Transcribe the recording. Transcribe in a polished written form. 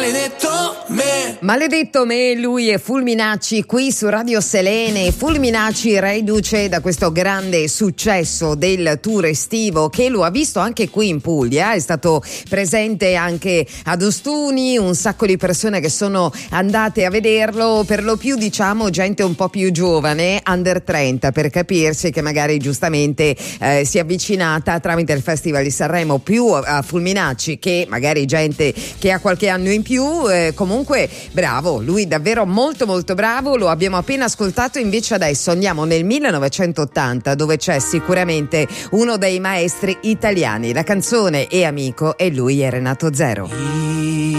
Maledetto me, lui è Fulminacci qui su Radio Selene. Fulminacci reduce da questo grande successo del tour estivo che lo ha visto anche qui in Puglia, è stato presente anche ad Ostuni, un sacco di persone che sono andate a vederlo, per lo più diciamo gente un po' più giovane, under 30 per capirsi, che magari giustamente si è avvicinata tramite il Festival di Sanremo più a Fulminacci che magari gente che ha qualche anno in più. Comunque bravo, lui davvero molto molto bravo, lo abbiamo appena ascoltato. Invece adesso andiamo nel 1980 dove c'è sicuramente uno dei maestri italiani, la canzone è Amico e lui è Renato Zero.